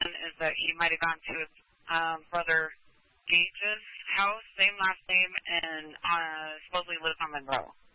is that he might have gone to his brother Gage's house, same last name, and supposedly lives on Monroe.